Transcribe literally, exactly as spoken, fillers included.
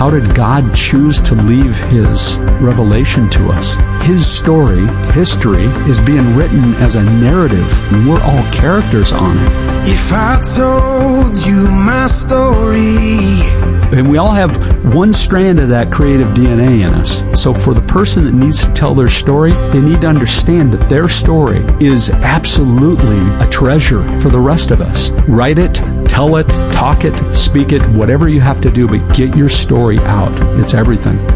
how did God choose to leave His revelation to us? His story, history, is being written as a narrative, and we're all characters on it. If I told you my story... And we all have one strand of that creative D N A in us. So for the person that needs to tell their story, they need to understand that their story is absolutely a treasure for the rest of us. Write it, tell it, talk it, speak it, whatever you have to do, but get your story out. It's everything.